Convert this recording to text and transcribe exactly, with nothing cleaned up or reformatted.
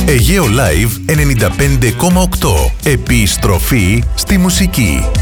Αιγαίο Live ενενήντα πέντε κόμμα οκτώ. Επιστροφή στη μουσική.